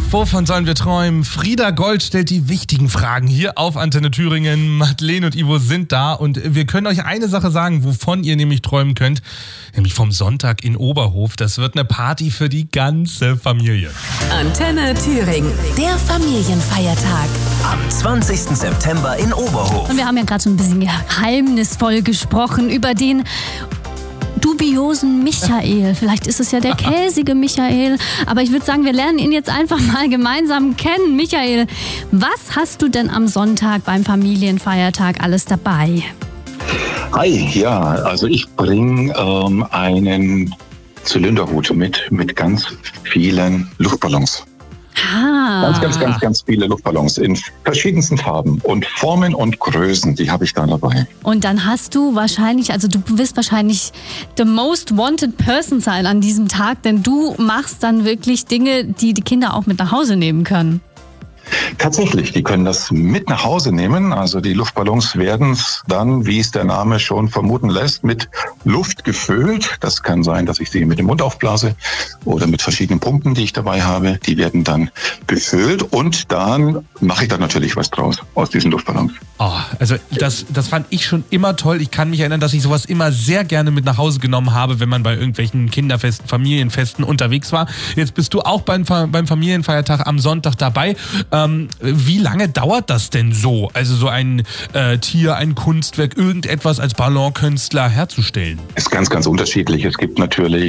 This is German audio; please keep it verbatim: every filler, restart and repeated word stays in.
Wovon sollen wir träumen? Frieda Gold stellt die wichtigen Fragen hier auf Antenne Thüringen. Madeleine und Ivo sind da und wir können euch eine Sache sagen, wovon ihr nämlich träumen könnt. Nämlich vom Sonntag in Oberhof. Das wird eine Party für die ganze Familie. Antenne Thüringen, der Familienfeiertag. Am zwanzigsten September in Oberhof. Und wir haben ja gerade so ein bisschen geheimnisvoll gesprochen über den dubiosen Michael. Vielleicht ist es ja der käsige Michael. Aber ich würde sagen, wir lernen ihn jetzt einfach mal gemeinsam kennen. Michael, was hast du denn am Sonntag beim Familienfeiertag alles dabei? Hi, ja, also ich bringe ähm, einen Zylinderhut mit, mit ganz vielen Luftballons. Ah. Ganz, ganz, ganz, ganz viele Luftballons in verschiedensten Farben und Formen und Größen, die habe ich da dabei. Und dann hast du wahrscheinlich, also du wirst wahrscheinlich the most wanted person sein an diesem Tag, denn du machst dann wirklich Dinge, die die Kinder auch mit nach Hause nehmen können. Tatsächlich, die können das mit nach Hause nehmen. Also die Luftballons werden dann, wie es der Name schon vermuten lässt, mit Luft gefüllt. Das kann sein, dass ich sie mit dem Mund aufblase oder mit verschiedenen Pumpen, die ich dabei habe. Die werden dann befüllt und dann mache ich da natürlich was draus aus diesen Luftballons. Oh, also das, das fand ich schon immer toll. Ich kann mich erinnern, dass ich sowas immer sehr gerne mit nach Hause genommen habe, wenn man bei irgendwelchen Kinderfesten, Familienfesten unterwegs war. Jetzt bist du auch beim, beim Familienfeiertag am Sonntag dabei. Ähm, wie lange dauert das denn so? Also so ein äh, Tier, ein Kunstwerk, irgendetwas als Ballonkünstler herzustellen? Ist ganz, ganz unterschiedlich. Es gibt natürlich